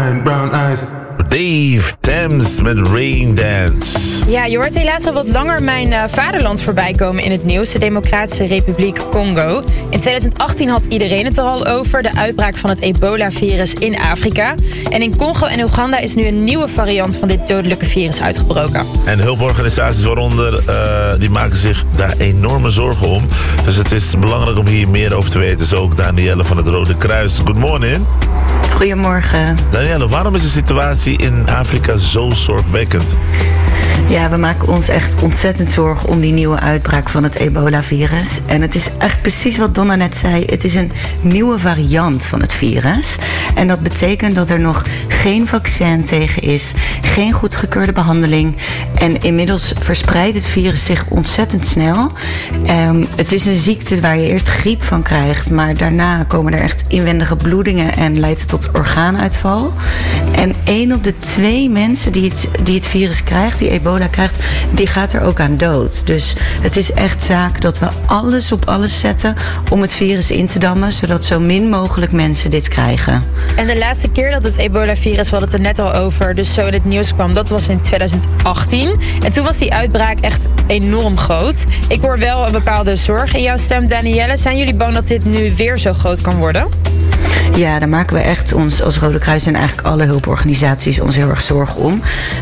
giant brown eyes. Dave Thames met Rain Dance. Ja, je hoort helaas al wat langer mijn vaderland voorbij komen in het nieuws. De Democratische Republiek Congo. In 2018 had iedereen het er al over. De uitbraak van het ebola-virus in Afrika. En in Congo en Oeganda is nu een nieuwe variant van dit dodelijke virus uitgebroken. En hulporganisaties waaronder, die maken zich daar enorme zorgen om. Dus het is belangrijk om hier meer over te weten. Zo ook Danielle van het Rode Kruis. Good morning. Goedemorgen. Danielle, waarom is de situatie in Afrika zo zorgwekkend? Ja, we maken ons echt ontzettend zorgen om die nieuwe uitbraak van het ebola-virus. En het is echt precies wat Donna net zei. Het is een nieuwe variant van het virus. En dat betekent dat er nog geen vaccin tegen is, geen goedgekeurde behandeling. En inmiddels verspreidt het virus zich ontzettend snel. Het is een ziekte waar je eerst griep van krijgt, maar daarna komen er echt inwendige bloedingen en leidt het tot orgaanuitval. En 1 op de 2 mensen die het virus krijgt, die ebola krijgt, die gaat er ook aan dood. Dus het is echt zaak dat we alles op alles zetten om het virus in te dammen, zodat zo min mogelijk mensen dit krijgen. En de laatste keer dat het ebola-virus, we hadden het er net al over, dus zo in het nieuws kwam, dat was in 2018. En toen was die uitbraak echt enorm groot. Ik hoor wel een bepaalde zorg in jouw stem, Danielle. Zijn jullie bang dat dit nu weer zo groot kan worden? Ja, daar maken we echt ons als Rode Kruis en eigenlijk alle hulporganisaties ons heel erg zorgen om.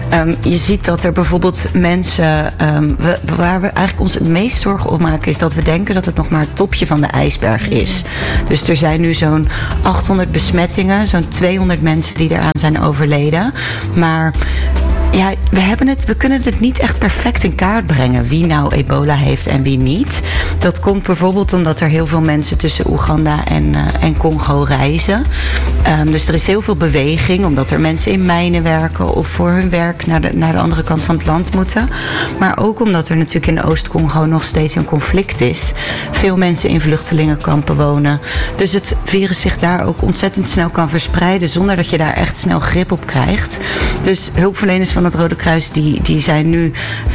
Je ziet dat er bijvoorbeeld mensen, waar we eigenlijk ons het meest zorgen om maken, is dat we denken dat het nog maar het topje van de ijsberg is. Dus er zijn nu zo'n 800 besmettingen, zo'n 200 mensen die eraan zijn overleden. Maar ja, we kunnen het niet echt perfect in kaart brengen wie nou ebola heeft en wie niet. Dat komt bijvoorbeeld omdat er heel veel mensen tussen Oeganda en Congo reizen. Dus er is heel veel beweging, omdat er mensen in mijnen werken of voor hun werk naar de andere kant van het land moeten. Maar ook omdat er natuurlijk in Oost-Congo nog steeds een conflict is. Veel mensen in vluchtelingenkampen wonen. Dus het virus zich daar ook ontzettend snel kan verspreiden zonder dat je daar echt snel grip op krijgt. Dus hulpverleners van het Rode Kruis die zijn nu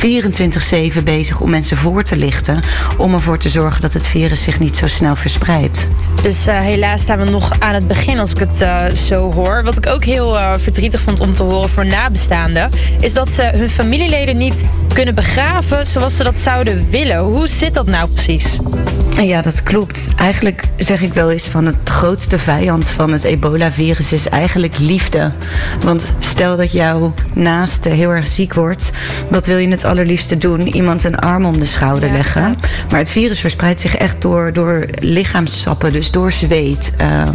24/7 bezig om mensen voor te lichten, om ervoor te zorgen dat het virus zich niet zo snel verspreidt. Dus helaas staan we nog aan het begin als ik het zo hoor. Wat ik ook heel verdrietig vond om te horen voor nabestaanden, is dat ze hun familieleden niet kunnen begraven zoals ze dat zouden willen. Hoe zit dat nou precies? Ja, dat klopt. Eigenlijk zeg ik wel eens van het grootste vijand van het ebola-virus is eigenlijk liefde. Want stel dat jouw naaste heel erg ziek wordt, wat wil je het allerliefste doen? Iemand een arm om de schouder leggen. Maar het virus verspreidt zich echt door lichaamssappen, dus door zweet.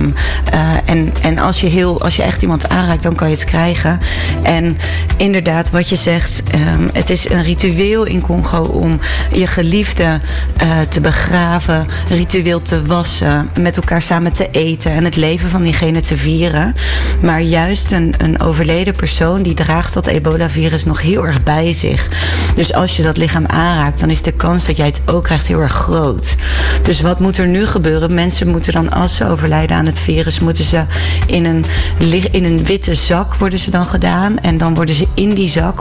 En als je echt iemand aanraakt, dan kan je het krijgen. En inderdaad, wat je zegt, het is een ritueel in Congo om je geliefde te begraven, ritueel te wassen, met elkaar samen te eten en het leven van diegene te vieren. Maar juist een overleden persoon die draagt dat ebola-virus nog heel erg bij zich. Dus als je dat lichaam aanraakt, dan is de kans dat jij het ook krijgt heel erg groot. Dus wat moet er nu gebeuren? Mensen moeten dan, als ze overlijden aan het virus, moeten ze in een witte zak worden ze dan gedaan. En dan worden ze in die zak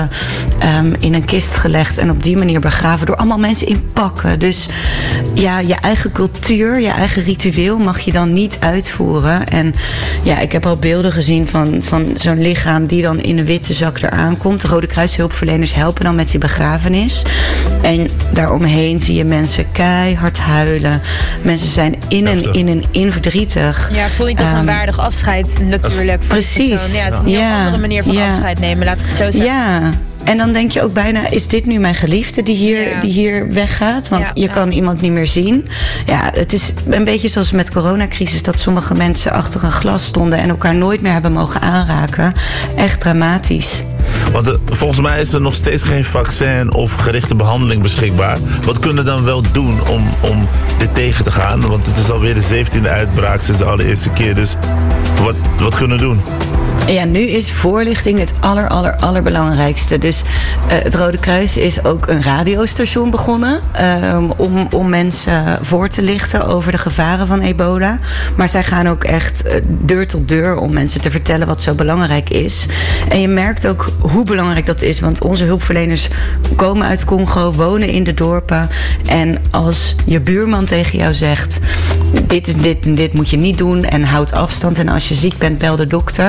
in een kist gelegd en op die manier begraven door allemaal mensen in pakken. Dus ja, je eigen cultuur, je eigen ritueel mag je dan niet uitvoeren. En ja, ik heb al beelden gezien van zo'n lichaam die dan in een witte zak eraan komt. De Rode Kruis hulpverleners helpen dan met die begrafenis. En daaromheen zie je mensen keihard huilen. Mensen zijn in verdrietig. Ja, voel niet als een waardig afscheid natuurlijk. Precies. Ja, het is een heel andere manier van afscheid nemen, laat ik het zo zeggen. Ja. En dan denk je ook bijna, is dit nu mijn geliefde die hier weggaat? Want je kan iemand niet meer zien. Ja, het is een beetje zoals met de coronacrisis, dat sommige mensen achter een glas stonden en elkaar nooit meer hebben mogen aanraken. Echt dramatisch. Want volgens mij is er nog steeds geen vaccin of gerichte behandeling beschikbaar. Wat kunnen we dan wel doen om dit tegen te gaan? Want het is alweer de 17e uitbraak sinds de allereerste keer. Dus wat kunnen we doen? Ja, nu is voorlichting het allerbelangrijkste. Dus het Rode Kruis is ook een radiostation begonnen om mensen voor te lichten over de gevaren van ebola. Maar zij gaan ook echt deur tot deur om mensen te vertellen wat zo belangrijk is. En je merkt ook hoe belangrijk dat is, want onze hulpverleners komen uit Congo, wonen in de dorpen. En als je buurman tegen jou zegt, dit moet je niet doen en houd afstand. En als je ziek bent, bel de dokter.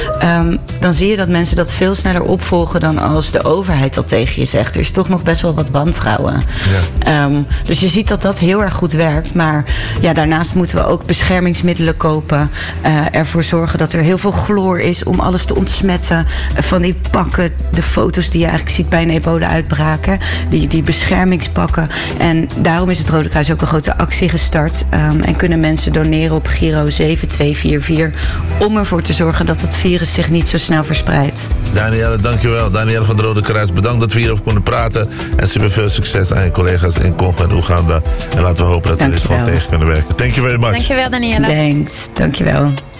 dan zie je dat mensen dat veel sneller opvolgen dan als de overheid dat tegen je zegt. Er is toch nog best wel wat wantrouwen. Ja. Dus je ziet dat dat heel erg goed werkt. Maar ja, daarnaast moeten we ook beschermingsmiddelen kopen. Ervoor zorgen dat er heel veel chloor is om alles te ontsmetten. Van die pakken, de foto's die je eigenlijk ziet bij een ebola-uitbraak. Die beschermingspakken. En daarom is het Rode Kruis ook een grote actie gestart. En kunnen mensen doneren op Giro 7244... om ervoor te zorgen dat het virus zich niet zo snel verspreidt. Danielle, dankjewel. Danielle van het Rode Kruis, bedankt dat we hierover konden praten. En super veel succes aan je collega's in Congo en Oeganda. En laten we hopen dat we dit gewoon tegen kunnen werken. Thank you very much. Dankjewel, Danielle. Thanks, dankjewel.